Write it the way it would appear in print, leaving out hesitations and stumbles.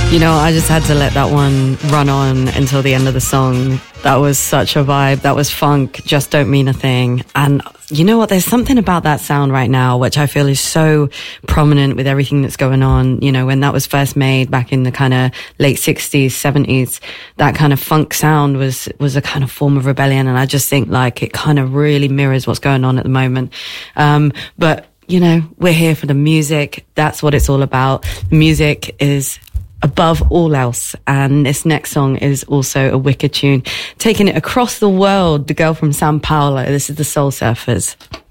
You know, I just had to let that one run on until the end of the song. That was such a vibe. That was funk, Just Don't Mean a Thing. And you know what? There's something about that sound right now, which I feel is so prominent with everything that's going on. You know, when that was first made back in the kind of late 60s, 70s, that kind of funk sound was a kind of form of rebellion. And I just think like it kind of really mirrors what's going on at the moment. But you know, we're here for the music. That's what it's all about. Music is above all else, and this next song is also a wicked tune, taking it across the world. The girl from Sao Paulo, this is the Soul Surfers.